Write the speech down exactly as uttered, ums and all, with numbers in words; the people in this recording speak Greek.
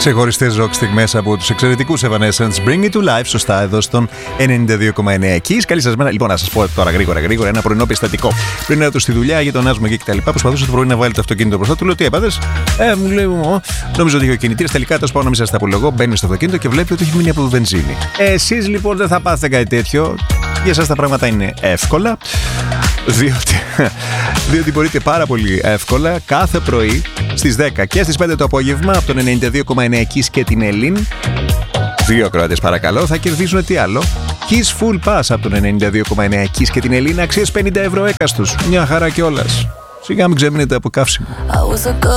Ξεχωριστές ροκ στιγμές από τους εξαιρετικούς Evanescence. Bring it to life, σωστά, εδώ στον ενενήντα δύο κόμμα εννέα. Keys, καλή σας μέρα. Λοιπόν, να σας πω τώρα γρήγορα, γρήγορα ένα πρωινό περιστατικό. Πριν έρθω στη δουλειά, γειτονάς μου εκεί κτλ. Προσπαθούσα το πρωί να βάλει το αυτοκίνητο μπροστά του. Λέω τι έπαθες. Ε, μου λέει, νομίζω ότι είχε ο κινητήρας. Τελικά τόσο πάω να μην σας τα απολογώ. Μπαίνει στο αυτοκίνητο και βλέπει ότι έχει μείνει από βενζίνη. Εσείς λοιπόν δεν θα πάθετε κάτι τέτοιο. Για εσάς τα πράγματα είναι εύκολα. Διότι, διότι μπορείτε πάρα πολύ εύκολα κάθε πρωί στις δέκα και στις πέντε το απόγευμα από τον ενενήντα δύο κόμμα εννέα Kiss και την Ελλήν. Δύο ακροατές παρακαλώ, θα κερδίσουν τι άλλο. Kiss Full Pass από τον ενενήντα δύο κόμμα εννέα Kiss και την Ελλήν, αξίες πενήντα ευρώ έκαστος. Μια χαρά κιόλας. Σιγά μην ξέμεινετε από καύσιμο.